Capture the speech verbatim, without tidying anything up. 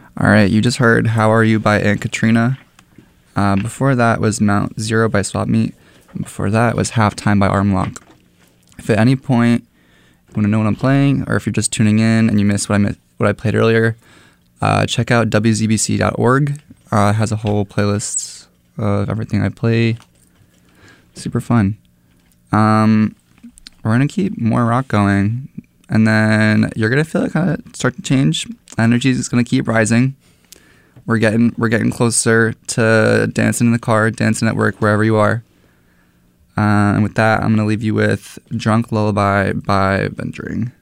All right, you just heard How Are You by Aunt Katrina. Uh, before that was Mount Zero by Swap Meet. And before that was Halftime by Armlock. If at any point you want to know what I'm playing, or if you're just tuning in and you missed what I missed, what I played earlier, uh, check out w z b c dot org. Uh, it has a whole playlist of everything I play. Super fun. Um, we're gonna keep more rock going, and then you're gonna feel it kind of start to change. Energy is gonna keep rising. We're getting we're getting closer to dancing in the car, dancing at work, wherever you are. Uh, and with that, I'm gonna leave you with "Drunk Lullaby" by Venturing.